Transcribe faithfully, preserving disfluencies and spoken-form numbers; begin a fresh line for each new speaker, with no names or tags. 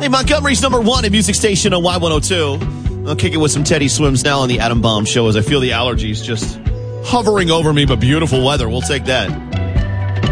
Montgomery's number one at Music Station on Y one oh two. I'll kick it with some Teddy Swims now on the Adam Bomb Show as I feel the allergies just hovering over me, but beautiful weather. We'll take that.